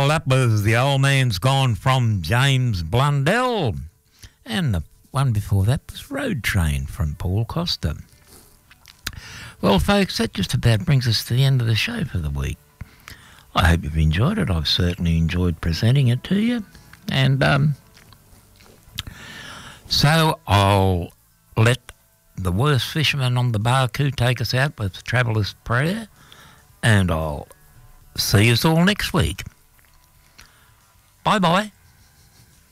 Well, that was The Old Man's Gone from James Blundell. And the one before that was Road Train from Paul Costa. Well, folks, that just about brings us to the end of the show for the week. I hope you've enjoyed it. I've certainly enjoyed presenting it to you. And so I'll let the worst fisherman on the Barcoo take us out with Traveller's Prayer. And I'll see you all next week. Bye-bye.